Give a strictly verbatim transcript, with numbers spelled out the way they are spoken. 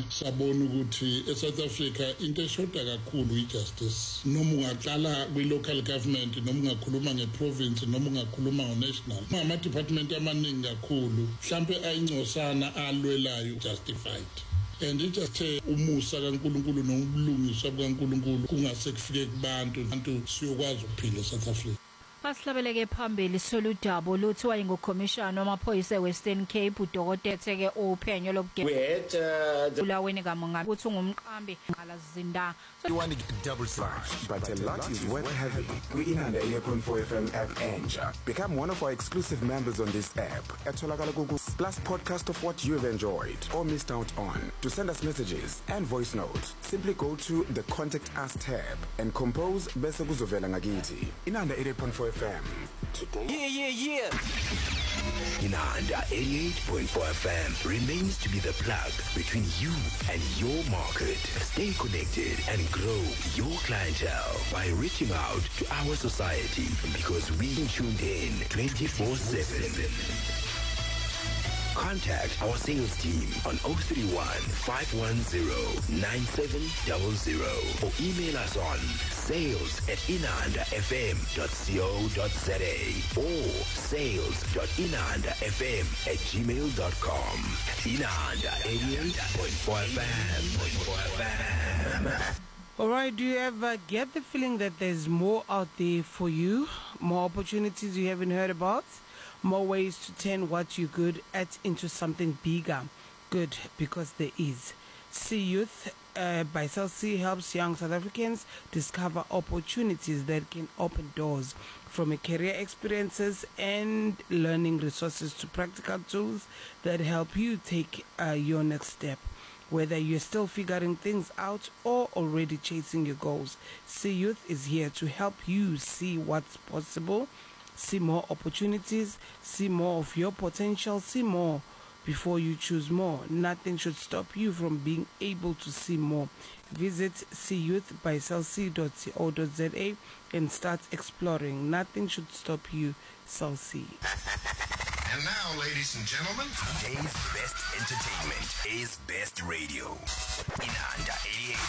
sabona ukuthi eSouth Africa into eshoda kakhulu ijustice. Noma ungaqala kwi-local government, noma ungakhuluma nge-province, noma ungakhuluma ngo-national. Ama department amaningi kakhulu, mhlambe ayincosana alwelayo justified. And it just say umusa kaNkulunkulu nobulungiswa bukaNkulunkulu kungase kufike kubantu abantu siyokwazi ukuphila eSouth Africa. Basilabeleke phambili soludabo luthi wayengukhomishana wamaphoyisa eWestern Cape uDokotela Theke uphenyo lobugebe. We had uh, ulaweni kamongameli uthi ungumqambi qala zinda. You want to get double slash, but a lot is worth having. We Inanda eighty point four F M app Enja. Become one of our exclusive members on this app. Atholakala Google Plus podcast of what you have enjoyed or missed out on. To send us messages and voice notes, simply go to the Contact Us tab and compose bese kuzovela ngakithi. Inanda eighty point four F M. Today. Yeah, yeah, yeah. Inanda eighty-eight point four F M remains to be the plug between you and your market. Stay connected and grow your clientele by reaching out to our society because we tuned in twenty-four seven. Contact our sales team on zero three one, five one zero, nine seven zero zero or email us on sales at inanda f m dot co dot za or sales dot inanda f m at gmail dot com. Inanda eighty-eight point four F M. All right, do you ever get the feeling that there's more out there for you? More opportunities you haven't heard about? More ways to turn what you're good at into something bigger? Good, because there is. See Youth uh, by Cell C helps young South Africans discover opportunities that can open doors, from a career experiences and learning resources to practical tools that help you take uh, your next step. Whether you're still figuring things out or already chasing your goals, See Youth is here to help you see what's possible, see more opportunities, see more of your potential, see more before you choose more. Nothing should stop you from being able to see more. Visit see youth by cell c dot co dot za and start exploring. Nothing should stop you. Cell C. And now, ladies and gentlemen, today's best entertainment is best radio. Inanda eighty-eight.